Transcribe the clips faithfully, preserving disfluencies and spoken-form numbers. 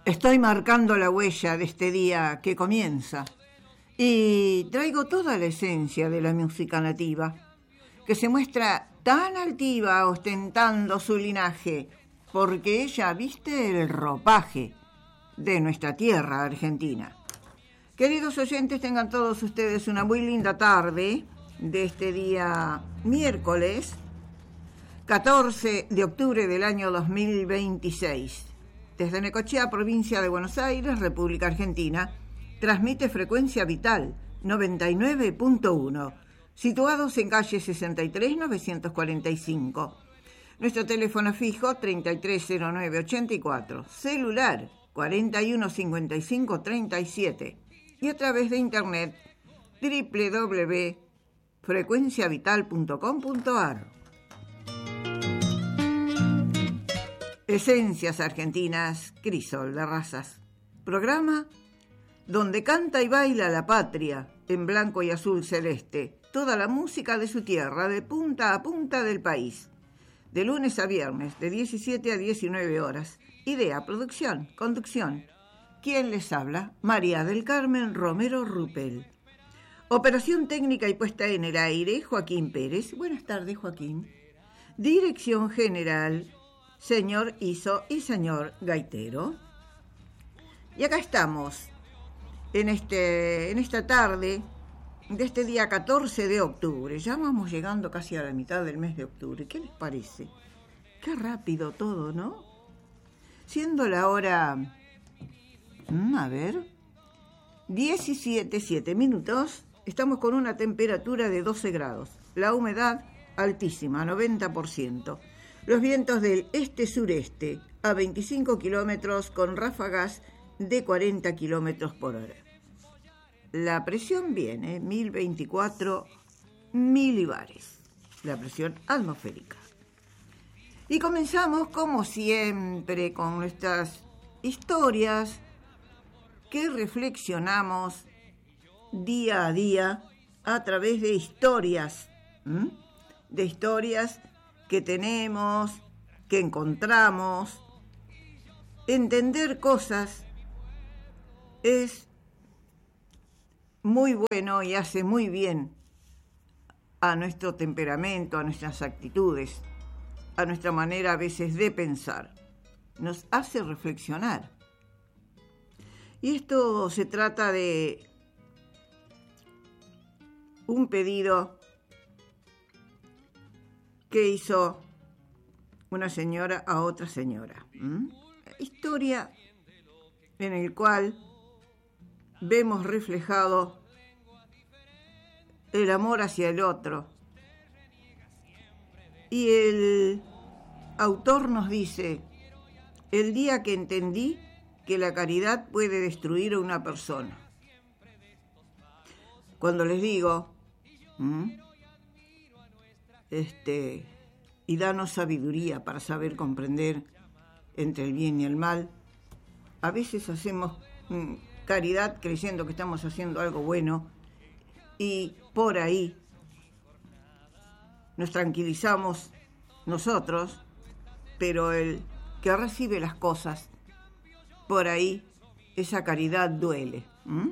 Estoy marcando la huella de este día que comienza y traigo toda la esencia de la música nativa, que se muestra tan altiva ostentando su linaje, porque ella viste el ropaje de nuestra tierra argentina. Queridos oyentes, tengan todos ustedes una muy linda tarde de este día miércoles catorce de octubre del año dos mil veintiséis. Desde Necochea, provincia de Buenos Aires, República Argentina, transmite Frecuencia Vital noventa y nueve punto uno, situados en calle sesenta y tres, novecientos cuarenta y cinco. Nuestro teléfono fijo treinta y tres cero nueve ochenta y cuatro, celular cuarenta y uno cincuenta y cinco treinta y siete y a través de internet doble u doble u doble u punto frecuencia vital punto com punto a r. Esencias Argentinas, Crisol de Razas. Programa donde canta y baila la patria en blanco y azul celeste, toda la música de su tierra, de punta a punta del país. De lunes a viernes, de diecisiete a diecinueve horas. Idea, producción, conducción. ¿Quién les habla? María del Carmen Romero Rupel. Operación técnica y puesta en el aire, Joaquín Pérez. Buenas tardes, Joaquín. Dirección general, señor Iso y señor Gaitero. Y acá estamos, en, este, en esta tarde de este día catorce de octubre. Ya vamos llegando casi a la mitad del mes de octubre. ¿Qué les parece? Qué rápido todo, ¿no? Siendo la hora, a ver, diecisiete, siete minutos, estamos con una temperatura de doce grados. La humedad altísima, noventa por ciento. Los vientos del este-sureste a veinticinco kilómetros con ráfagas de cuarenta kilómetros por hora. La presión viene, mil veinticuatro milibares, la presión atmosférica. Y comenzamos, como siempre, con nuestras historias que reflexionamos día a día a través de historias, ¿m? de historias que tenemos, que encontramos. Entender cosas es muy bueno y hace muy bien a nuestro temperamento, a nuestras actitudes, a nuestra manera a veces de pensar. Nos hace reflexionar. Y esto se trata de un pedido que hizo una señora a otra señora. ¿Mm? Historia en el cual vemos reflejado el amor hacia el otro. Y el autor nos dice: el día que entendí que la caridad puede destruir a una persona. Cuando les digo, ¿m? este, y danos sabiduría para saber comprender entre el bien y el mal, a veces hacemos mm, caridad creyendo que estamos haciendo algo bueno y por ahí nos tranquilizamos nosotros, pero el que recibe las cosas, por ahí esa caridad duele. ¿Mm?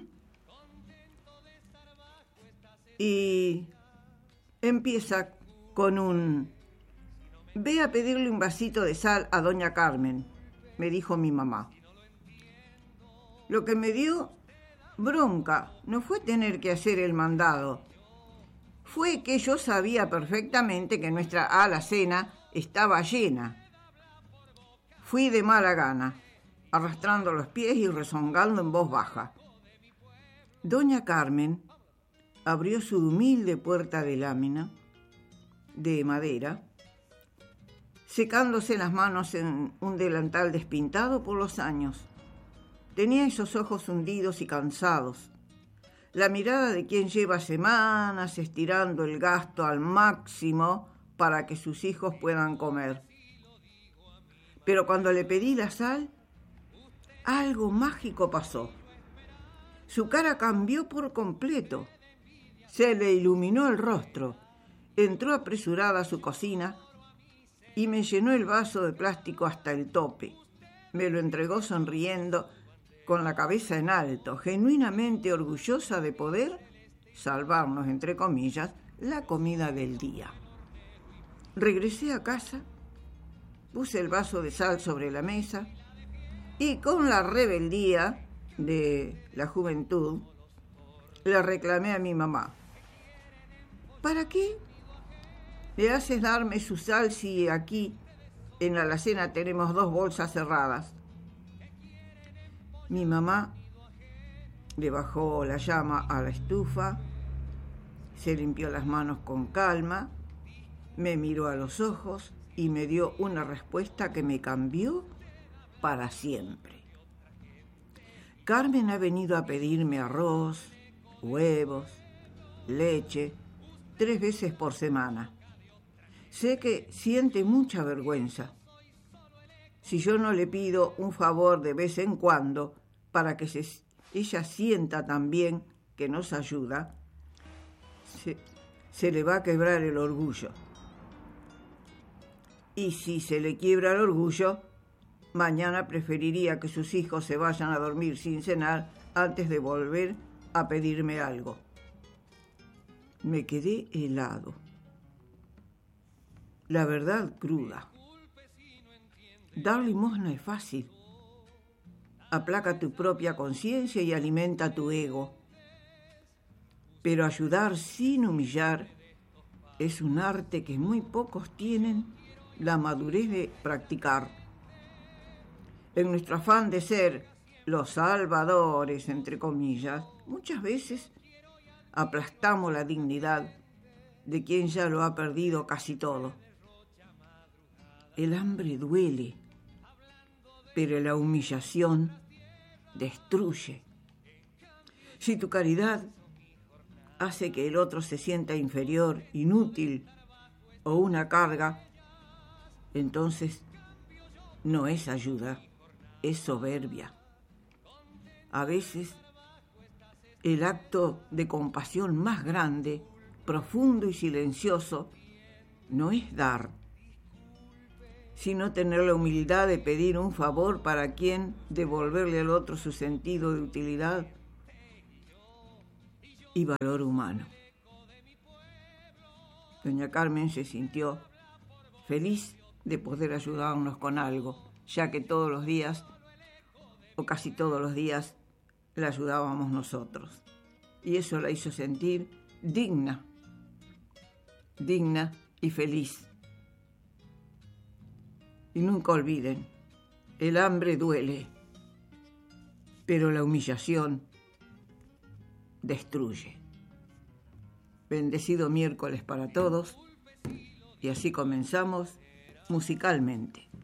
Y empieza con un: ve a pedirle un vasito de sal a doña Carmen, me dijo mi mamá. Lo que me dio bronca no fue tener que hacer el mandado, fue que yo sabía perfectamente que nuestra alacena estaba llena. Fui de mala gana, arrastrando los pies y rezongando en voz baja. Doña Carmen abrió su humilde puerta de lámina, de madera, secándose las manos en un delantal despintado por los años. Tenía esos ojos hundidos y cansados, la mirada de quien lleva semanas estirando el gasto al máximo para que sus hijos puedan comer. Pero cuando le pedí la sal, algo mágico pasó. Su cara cambió por completo. Se le iluminó el rostro. Entró apresurada a su cocina y me llenó el vaso de plástico hasta el tope. me lo entregó sonriendo, con la cabeza en alto, genuinamente orgullosa de poder salvarnos, entre comillas, la comida del día. Regresé a casa, puse el vaso de sal sobre la mesa y con la rebeldía de la juventud le reclamé a mi mamá: ¿para qué le haces darme su sal si aquí en la alacena tenemos dos bolsas cerradas? Mi mamá le bajó la llama a la estufa, se limpió las manos con calma, me miró a los ojos y me dio una respuesta que me cambió para siempre. Carmen ha venido a pedirme arroz, huevos, leche, tres veces por semana. Sé que siente mucha vergüenza. Si yo no le pido un favor de vez en cuando para que se, ella sienta también que nos ayuda, se, se le va a quebrar el orgullo. Y si se le quiebra el orgullo, mañana preferiría que sus hijos se vayan a dormir sin cenar antes de volver a pedirme algo. Me quedé helado. La verdad cruda. Dar limosna es fácil. Aplaca tu propia conciencia y alimenta tu ego. Pero ayudar sin humillar es un arte que muy pocos tienen la madurez de practicar. En nuestro afán de ser los salvadores, entre comillas, muchas veces aplastamos la dignidad de quien ya lo ha perdido casi todo. El hambre duele, pero la humillación destruye. Si tu caridad hace que el otro se sienta inferior, inútil o una carga, entonces no es ayuda, es soberbia. A veces el acto de compasión más grande, profundo y silencioso no es dar, sino tener la humildad de pedir un favor para quien devolverle al otro su sentido de utilidad y valor humano. Doña Carmen se sintió feliz de poder ayudarnos con algo, ya que todos los días, o casi todos los días, la ayudábamos nosotros. Y eso la hizo sentir digna, digna y feliz. Y nunca olviden, el hambre duele, pero la humillación destruye. Bendecido miércoles para todos, y así comenzamos musicalmente.